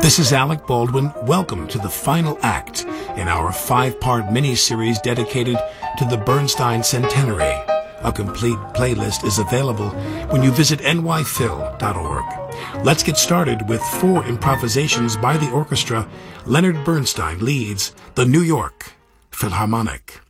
This is Alec Baldwin. Welcome to the final act in our 5-part mini-series dedicated to the Bernstein Centenary. A complete playlist is available when you visit nyphil.org. Let's get started with 4 improvisations by the orchestra. Leonard Bernstein leads the New York Philharmonic.